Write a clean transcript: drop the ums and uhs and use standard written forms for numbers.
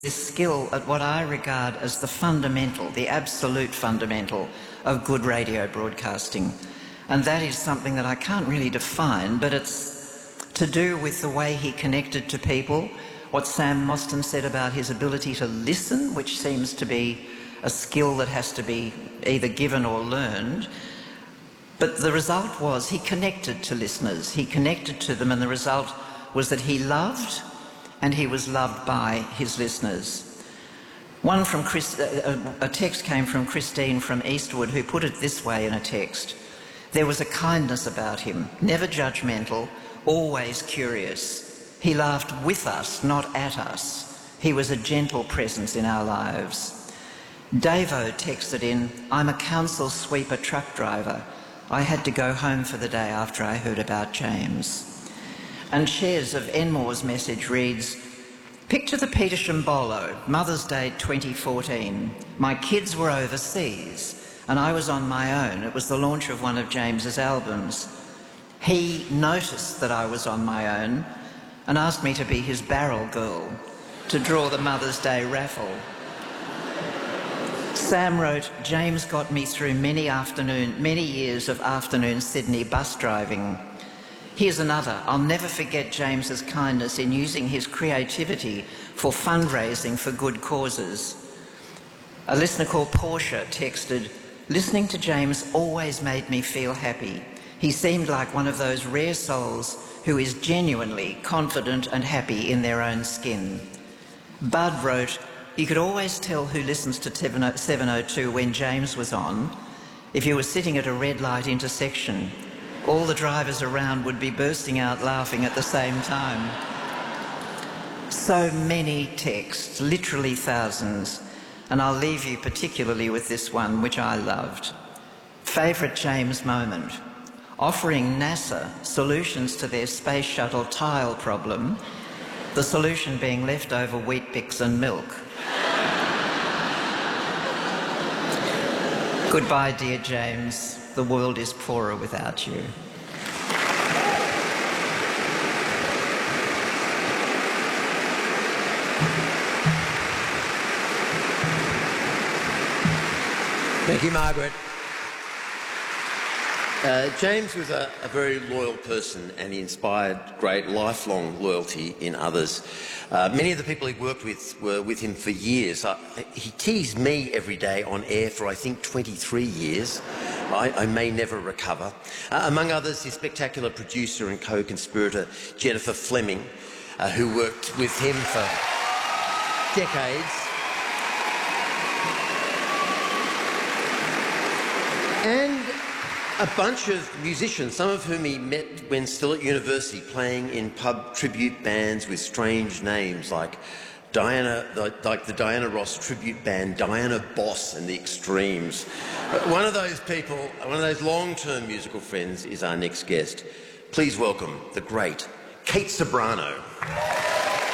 this skill at what I regard as the fundamental, the absolute fundamental of good radio broadcasting. And that is something that I can't really define, but it's to do with the way he connected to people, what Sam Mostyn said about his ability to listen, which seems to be a skill that has to be either given or learned. But the result was he connected to listeners, he connected to them, and the result was that he loved and he was loved by his listeners. A text came from Christine from Eastwood, who put it this way in a text: there was a kindness about him, never judgmental, always curious. He laughed with us, not at us. He was a gentle presence in our lives. Davo texted in, I'm a council sweeper truck driver. I had to go home for the day after I heard about James. And Shares of Enmore's message reads, picture the Peter Shimbolo, Mother's Day 2014. My kids were overseas and I was on my own. It was the launch of one of James's albums. He noticed that I was on my own and asked me to be his barrel girl to draw the Mother's Day raffle. Sam wrote, James got me through many years of afternoon Sydney bus driving. Here's another. I'll never forget James's kindness in using his creativity for fundraising for good causes. A listener called Portia texted, listening to James always made me feel happy. He seemed like one of those rare souls who is genuinely confident and happy in their own skin. Bud wrote, you could always tell who listens to 702 when James was on. If you were sitting at a red light intersection, all the drivers around would be bursting out laughing at the same time. So many texts, literally thousands, and I'll leave you particularly with this one, which I loved. Favourite James moment: offering NASA solutions to their space shuttle tile problem, the solution being leftover Weet-Bix and milk. Goodbye, dear James. The world is poorer without you. Thank you, Margaret. James was a very loyal person, and he inspired great lifelong loyalty in others. Many of the people he worked with were with him for years. He teased me every day on air for, I think, 23 years. I may never recover. Among others, his spectacular producer and co-conspirator, Jennifer Fleming, who worked with him for decades. And a bunch of musicians, some of whom he met when still at university, playing in pub tribute bands with strange names like the Diana Ross tribute band, Diana Boss and the Extremes. One of those people, one of those long-term musical friends, is our next guest. Please welcome the great Kate Ceberano.